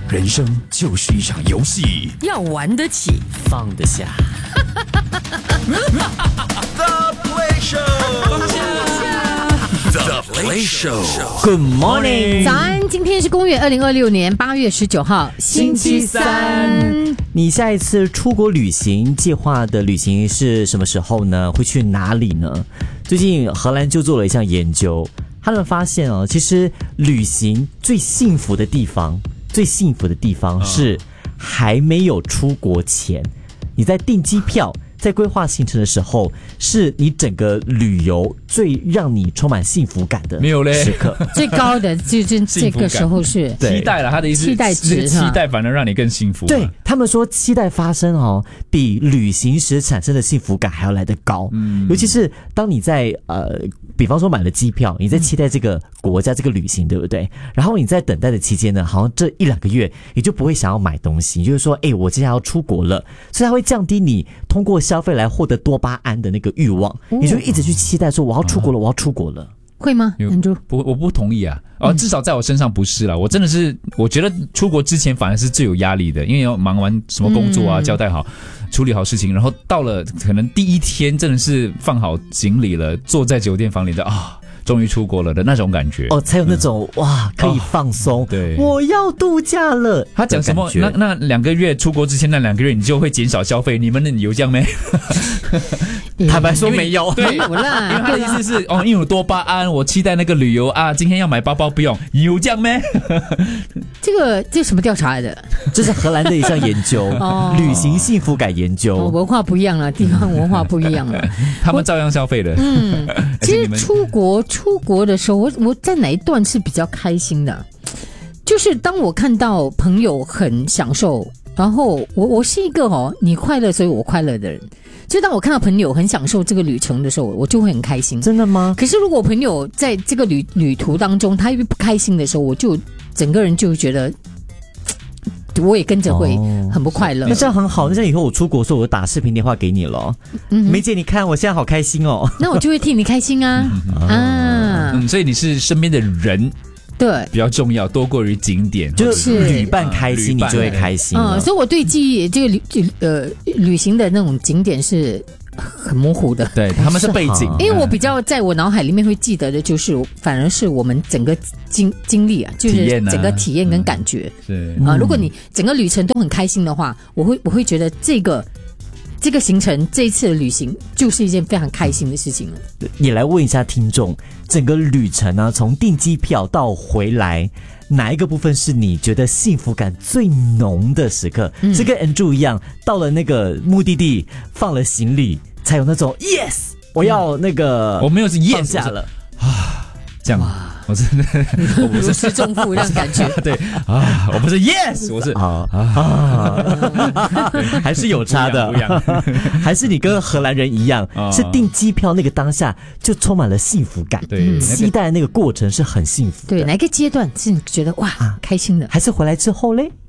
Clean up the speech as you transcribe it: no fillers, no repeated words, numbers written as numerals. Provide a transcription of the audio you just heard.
人生就是一场游戏， 要玩得起， 放得下。 The Play Show，The Play Show。Good morning， 早安，今天是公元2026年8月19号，星期三。 你下一次出国旅行计划的旅行是什么时候呢？会去哪里呢？最近荷兰就做了一项研究，他们发现哦，其实旅行最幸福的地方是还没有出国前，你在订机票，在规划行程的时候，是你整个旅游最让你充满幸福感的没有嘞时刻。 最高的就是这个时候是期待了，他的意思是期待值期待反而让你更幸福。 对，他们说期待发生哦，比旅行时产生的幸福感还要来得高。尤其是当你在比方说买了机票，你在期待这个国家这个旅行，对不对？然后你在等待的期间呢，好像这1-2个月你就不会想要买东西，就是说，我接下来要出国了，所以它会降低你通过消费来获得多巴胺的那个欲望，你就一直去期待说我要出国了，我要出国了。 会吗？ 我不同意啊！至少在我身上不是啦。我真的是，我觉得出国之前反而是最有压力的，因为要忙完什么工作啊，交代好、处理好事情，然后到了可能第一天真的是放好行李了，坐在酒店房里的终于出国了的那种感觉才有那种哇可以放松， 对， 我要度假了。 他讲什么？那2个月出国之前那2个月你就会减少消费，你们有这样没？ 坦白说没有， 没有啦， 因为他的意思是因为有多巴胺，我期待那个旅游啊，今天要买包包不用，有这样没？ 这什么调查来的？ 这是荷兰的一项研究，旅行幸福感研究。 文化不一样了，地方文化不一样了， 他们照样消费的。 其实出国的时候，我在哪一段是比较开心的？就是当我看到朋友很享受，然后我是一个你快乐所以我快乐的人，就当我看到朋友很享受这个旅程的时候，我就会很开心。 真的吗？ 可是如果朋友在这个旅途当中他不开心的时候，我就整个人就觉得我也跟着会很不快乐。 那这样很好，那这样以后我出国的时候，我就打视频电话给你了。梅姐，你看我现在好开心哦。 那我就会替你开心啊。 所以你是身边的人对比较重要，多过于景点， 就是旅伴开心，你就会开心了。 所以我对记忆这个旅行的那种景点是很模糊的， 对，他们是背景。 因为我比较在我脑海里面会记得的就是反而是我们整个经历啊，就是整个体验跟感觉。如果你整个旅程都很开心的话，我会觉得这个行程，这一次的旅行就是一件非常开心的事情了。 也来问一下听众，整个旅程呢，从订机票到回来，哪一个部分是你觉得幸福感最浓的时刻？是跟 Andrew 一样，到了那个目的地放了行李，才有那种 yes， 我要那个我没有是 yes 放下了这样。我真的， 我不是如释重负那种感觉。 对我不是 yes， 我是还是有差的，还是你跟荷兰人一样，是订机票那个当下就充满了幸福感， 对， 期待那个过程是很幸福的。 对，哪一个阶段是你觉得哇开心的？ 还是回来之后嘞？